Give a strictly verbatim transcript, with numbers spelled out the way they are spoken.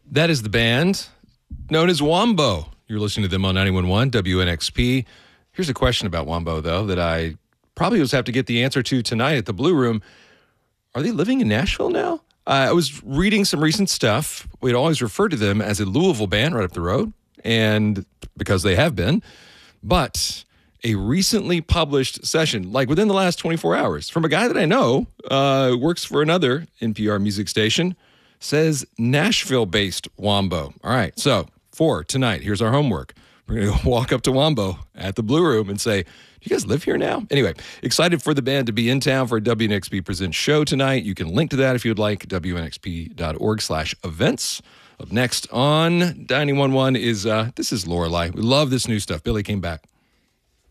That is the band known as Wombo. You're listening to them on ninety-one point one W N X P. Here's a question about Wombo, though, that I probably just have to get the answer to tonight at the Blue Room. Are they living in Nashville now? Uh, I was reading some recent stuff. We'd always referred to them as a Louisville band right up the road, and because they have been. But a recently published session, like within the last twenty-four hours, from a guy that I know, uh, works for another N P R music station, says Nashville-based Wombo. All right, so for tonight, here's our homework. We're going to walk up to Wombo at the Blue Room and say, do you guys live here now? Anyway, excited for the band to be in town for a W N X P Presents show tonight. You can link to that if you'd like, W N X P dot org slash events. Up next on ninety-one point one is, uh, this is Lorelei. We love this new stuff. Billy came back.